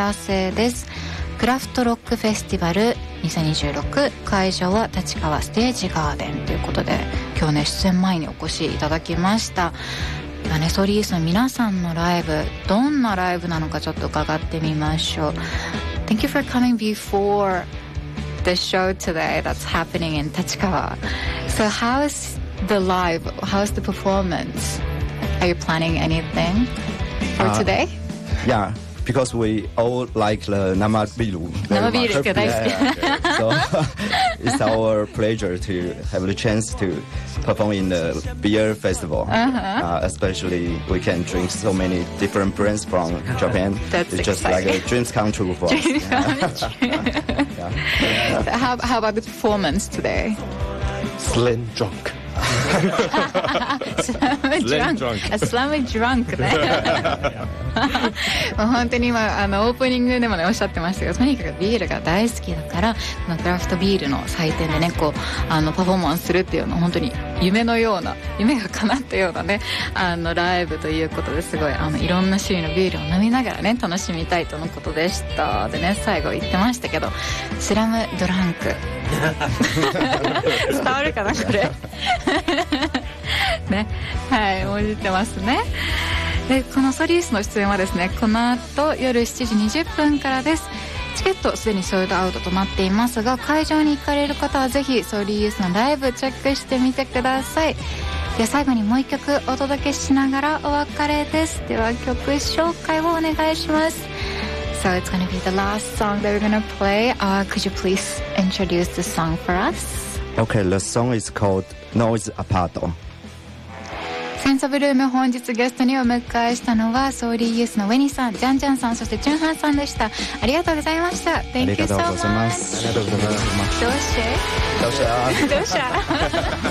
らせです。クラフトロックフェスティバル2026、会場は立川ステージガーデンということで、今日ね出演前にお越しいただきました。ソーリーユースの皆さんのライブ、どんなライブなのかちょっと伺ってみましょう。 Thank you for coming before the show today that's happening in Tachikawa. So how's the live, how's the performance? Are you planning anything for today? Yeah, because we all like the Namabiru. Namabiru is大好き。 So it's our pleasure to have the chance to perform in the beer festival. Especially we can drink so many different brands from Japan. That's it's just exciting. like a dreams come true for us. Dreams come true. How about the performance today? Slim drunk. Slam drunk ね。もう本当に今オープニングでもねおっしゃってましたけど、とにかくビールが大好きだから、このクラフトビールの祭典でねこうパフォーマンスするっていうのは本当に夢のような、夢が叶ったようなねライブということで、すごいいろんな種類のビールを飲みながらね楽しみたいとのことでした。でね、最後言ってましたけど、スラムドランク伝わるかなこれね、はい、もじってますね。でこのソリースの出演はですね、この後夜7時20分からです。チケットすでにソールドアウトとなっていますが、会場に行かれる方はぜひソリースのライブチェックしてみてください。では最後にもう一曲お届けしながらお別れです。では曲紹介をお願いします。 So it's going to be the last song that we're going to play. Could you please introduce the song for us? Okay, the song is called Noise Apart. センサブルーム、本日ゲストにお迎えしたのはソーリーユースのウェニさん、ジャンジャンさん、そしてチュンハンさんでした。ありがとうございました。 Thank you so much。 ありがとうございます。 どうして